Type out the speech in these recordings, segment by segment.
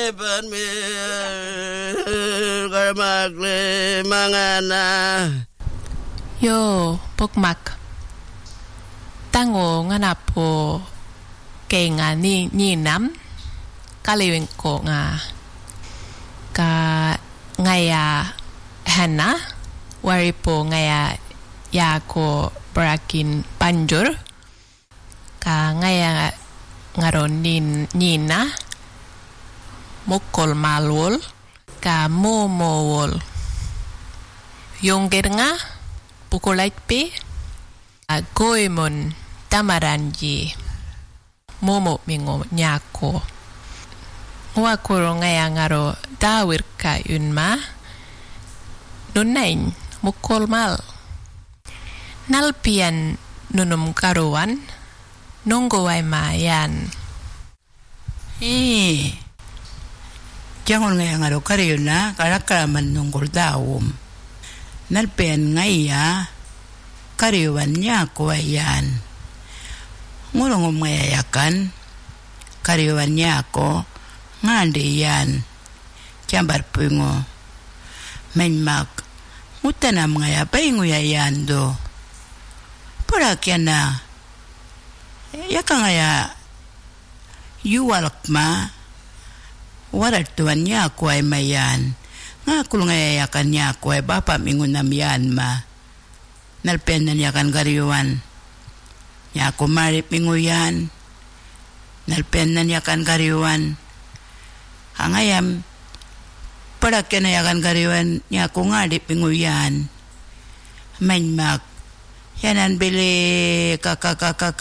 ban mi karmakle mangana yo pokmak tango nganapo kenga ni nam kaliwin ko nga ka ngaya hana waripo ngaya ya ko brakin panjur ka ngaya ngaron nina mukol malwol ka momowol yongger nga pukulait pe goemon tamaranji momo mingo nyako ngwakuro ngaya ngaro dawir ka yunma nunain mukol mal nalpian nunum karuan nunggo ay mayan jangon ngaya ngaro kariyuna karakaraman nunggol dawom nalpian ngaya kariyuan niya ko ayan ngurungom ngaya yakan kariyuan niya ko ngandi yan chambar pungo menmak mutanam ngaya paingo yayan do para kiana yaka ngaya yuwalak ma warat tuan niya ko ay mayan nga kul ngaya yakan niya ko ay bapa mingunam yan ma nalpen na niya kan kariyuan niya ko marip mingo yan nalpen na niya kan kariyuan hangayam para kena yakan kariyuan niya ko ngadip mingo yan menmak yanan beli kakak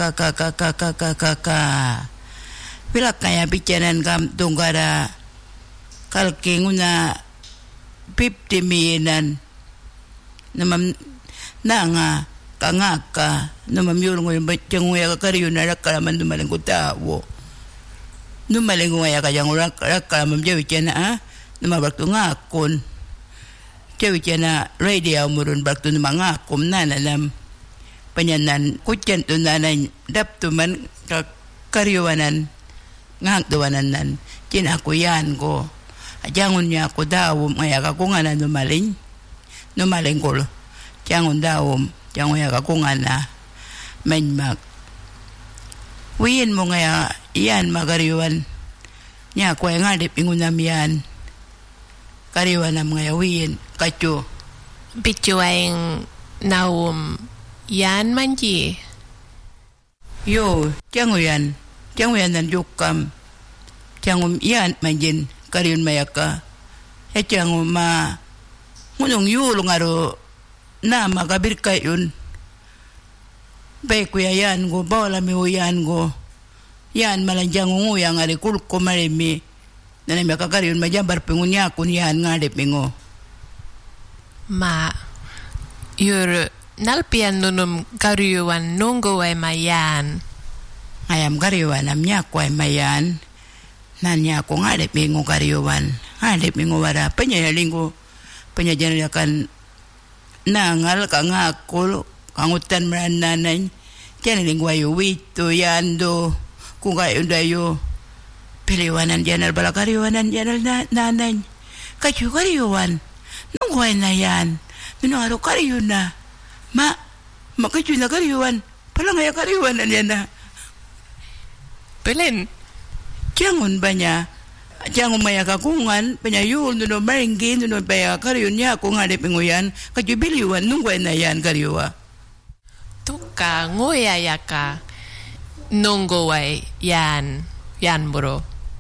bilak kaya bicaran kam tunggara kalkinguna 50 minan namam nanga kangaka namam yulungo yung ya kakariyo na rakaraman dumalang kutawo dumalang ya kayang rakaraman jawicha na namabakto ngakon jawicha na radio murun bakto na mga akom na nalam panyanan kutyan to nanay dapto man karyuanan ngaktuanan nan kinakuyan ko ajangon niya ako daw ngaya kakungan na numaling ko jangon daw jangon ya kakungan na menmak wiin mo ngaya iyan magaryuan niya ko ay ngadip ingunam yan karyuan na mga wiin kacho bicho ay nawum yan manji yo jangan nan jukam jangan yan manjin karyun mayaka jangan ma ngunong yulong aro na makabir kayun baik yan go bawala mi yan go yan malanjang nguyang ari kulko marimi nanay makakaryun majambar pingunya kun yan ngadip pingo ma yur nalpian nunum karyuan nunggo ay mayan ayam karyuan amnya ko ay mayan nanya ko ngadip mingo karyuan ngadip mingo wara panyayalingo panyajan nangal kangakul kangutan meran nanay tiyan linggo ayo wito yando kung kayo dayo piliwanan janal bala karyuanan janal nanay kayo karyuan nunggo ay na yan nunaro karyun na makaju na karyuan pala ngaya karyuan na yan na Pelin jangon banya jangon maya kakungan panyayul nuno maringgi nuno baya karyun niya kung ngadip inguyan kaju biliwan nungguay na yan karyuwa tuka nguya yaka nunggoway yan bro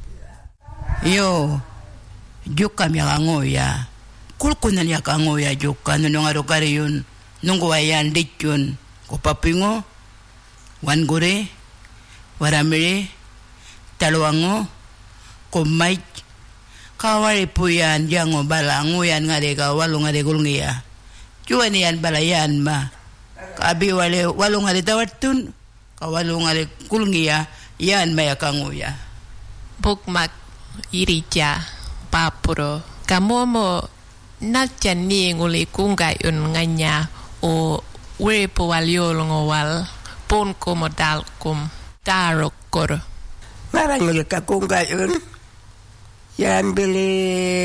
yo jukam ya nguya kulkunan ya nguya juka nuno ngaro karyun nunggu ayan dikyun ko papingo wan gore waramire taluango ko mait kawari puyan jango balango yan ngade ka walong ngade gulngiya cuan yan balayan ma kabi wale walong ngade tawatun ka walong ngade gulngiya yan maya kanguya bukmak iricha papuro kamomo natyan ni nguli kungayun nganya o wepo walyolong wal pon ko modal kum darok kor marang ngul ka kung gayon Yan bili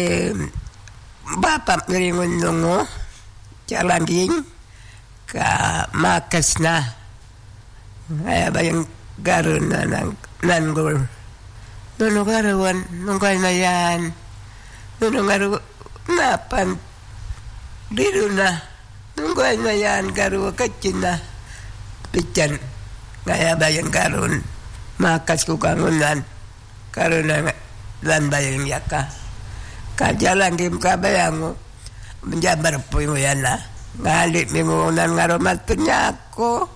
bapak miringon nungo jalanging ka makas na ay bayang garun na nanggol nuno garuan nungkay na yan nuno garu napan diru na nungkay na yan garu kacin na pican ngaya bayang garun makas kukangunan karuna lan bayang yaka kajalan kim kabayang menjabar po yung yan na ngalit mingunan ngaromat penyako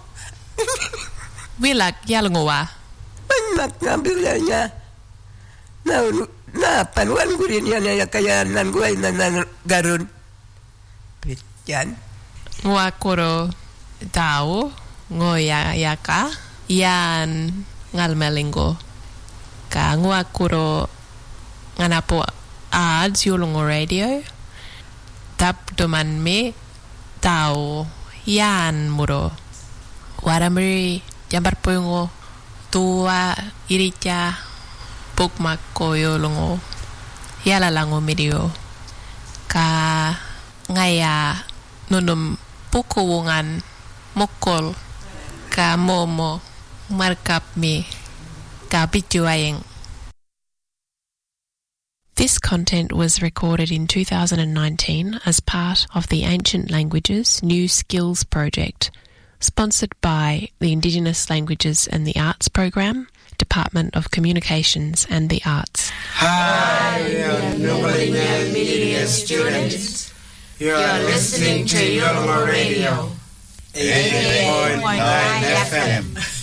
Wilak yalungowa banyak ngambilnya na panuan gurin yan ya kaya nan guay nan garun pican nguakuro tao ngoya yaka yan ngalmelingo ka nguakuro nganapo ads yulungo radio tap doman me tao yan muro waramuri jambar poyongo tua iricha pokmak ko yulungo yala lango medio ka ngaya nunum pukuwungan mokol ka momo markap me ka pichuayeng. This content was recorded in 2019 as part of the Ancient Languages New Skills Project, sponsored by the Indigenous Languages and the Arts Program, Department of Communications and the Arts. Hi, Yolngu Media students. You're listening to Yolngu Radio, 88.9 FM.